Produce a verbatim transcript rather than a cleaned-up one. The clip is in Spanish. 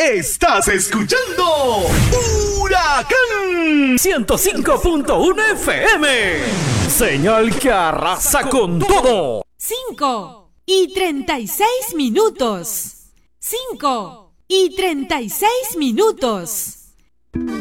Estás escuchando Huracán ciento cinco punto uno F M. Señal que arrasa con todo. Cinco y treinta y seis minutos. Cinco y treinta y seis minutos.